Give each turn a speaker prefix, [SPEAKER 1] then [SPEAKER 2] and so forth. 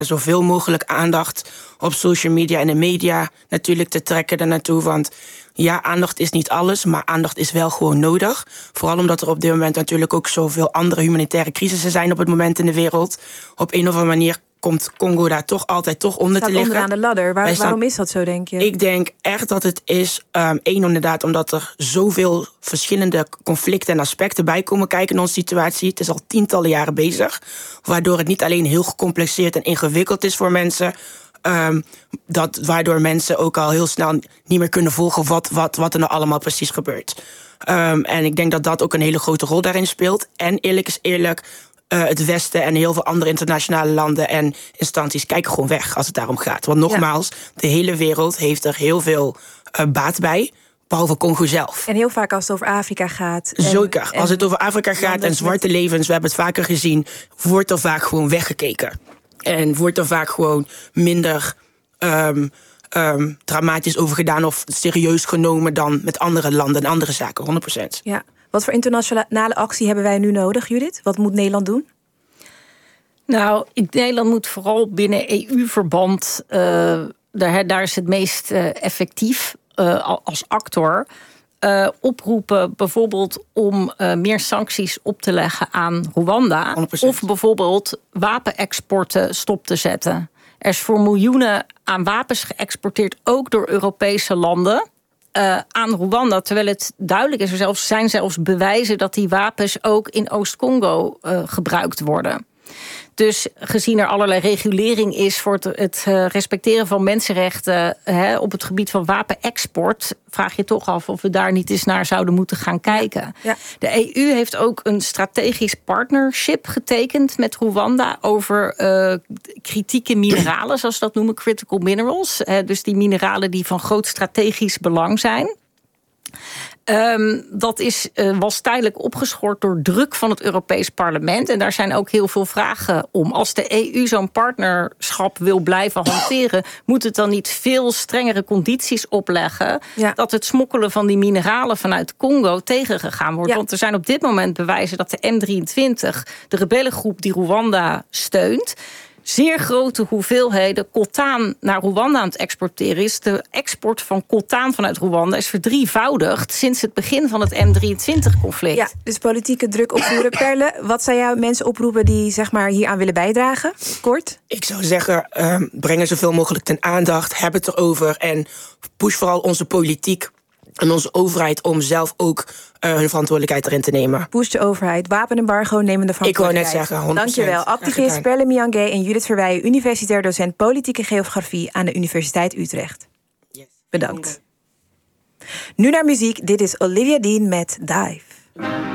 [SPEAKER 1] zoveel mogelijk aandacht op social media en de media natuurlijk te trekken daarnaartoe. Want ja, aandacht is niet alles, maar aandacht is wel gewoon nodig. Vooral omdat er op dit moment natuurlijk ook zoveel andere humanitaire crisissen zijn op het moment in de wereld. Op een of andere manier komt Congo daar toch onder te liggen.
[SPEAKER 2] Onderaan de ladder. Waarom is dat zo, denk je?
[SPEAKER 1] Ik denk echt dat het is, inderdaad, omdat er zoveel verschillende conflicten en aspecten bij komen kijken in onze situatie. Het is al tientallen jaren bezig, waardoor het niet alleen heel gecompliceerd en ingewikkeld is voor mensen, waardoor mensen ook al heel snel niet meer kunnen volgen wat er nou allemaal precies gebeurt. En ik denk dat dat ook een hele grote rol daarin speelt. En eerlijk is eerlijk, het Westen en heel veel andere internationale landen en instanties kijken gewoon weg als het daarom gaat. Want nogmaals, de hele wereld heeft er heel veel baat bij, behalve Congo zelf.
[SPEAKER 2] En heel vaak als het over Afrika gaat.
[SPEAKER 1] Zeker, als het over Afrika gaat en zwarte levens, we hebben het vaker gezien, wordt er vaak gewoon weggekeken. En wordt er vaak gewoon minder dramatisch over gedaan of serieus genomen dan met andere landen en andere zaken, 100%.
[SPEAKER 2] Ja. Wat voor internationale actie hebben wij nu nodig, Judith? Wat moet Nederland doen?
[SPEAKER 3] Nou, Nederland moet vooral binnen EU-verband, daar is het meest effectief als actor, oproepen bijvoorbeeld om meer sancties op te leggen aan Rwanda. 100%. Of bijvoorbeeld wapenexporten stop te zetten. Er is voor miljoenen aan wapens geëxporteerd, ook door Europese landen, aan Rwanda, terwijl het duidelijk is, er zijn zelfs bewijzen dat die wapens ook in Oost-Congo gebruikt worden. Dus gezien er allerlei regulering is voor het respecteren van mensenrechten op het gebied van wapenexport, vraag je toch af of we daar niet eens naar zouden moeten gaan kijken. Ja. De EU heeft ook een strategisch partnership getekend met Rwanda over kritieke mineralen, zoals ze dat noemen, critical minerals. Dus die mineralen die van groot strategisch belang zijn. Dat was tijdelijk opgeschort door druk van het Europees Parlement. En daar zijn ook heel veel vragen om. Als de EU zo'n partnerschap wil blijven hanteren, moet het dan niet veel strengere condities opleggen, dat het smokkelen van die mineralen vanuit Congo tegengegaan wordt. Ja. Want er zijn op dit moment bewijzen dat de M23, de rebellengroep die Rwanda steunt, zeer grote hoeveelheden coltaan naar Rwanda aan het exporteren is. De export van coltaan vanuit Rwanda is verdrievoudigd sinds het begin van het M23-conflict.
[SPEAKER 2] Ja, dus politieke druk opvoeren. Perle, wat zou jou mensen oproepen die zeg maar hieraan willen bijdragen? Kort.
[SPEAKER 1] Ik zou zeggen, breng er zoveel mogelijk ten aandacht, heb het erover en push vooral onze politiek en onze overheid om zelf ook hun verantwoordelijkheid erin te nemen.
[SPEAKER 2] Push de overheid, wapenembargo, nemen de verantwoordelijkheid.
[SPEAKER 1] Ik wou net zeggen, 100%.
[SPEAKER 2] Dankjewel. Activist Perle Myange en Judith Verweijen, universitair docent politieke geografie aan de Universiteit Utrecht.
[SPEAKER 1] Yes.
[SPEAKER 2] Bedankt. Nu naar muziek. Dit is Olivia Dean met Dive.